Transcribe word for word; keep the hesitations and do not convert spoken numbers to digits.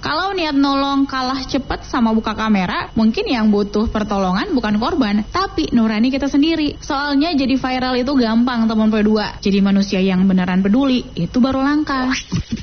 Kalau niat nolong kalah cepet sama buka kamera, mungkin yang butuh pertolongan bukan korban, tapi nurani kita sendiri. Soalnya jadi viral itu gampang teman berdua. Jadi manusia yang beneran peduli, itu baru langka.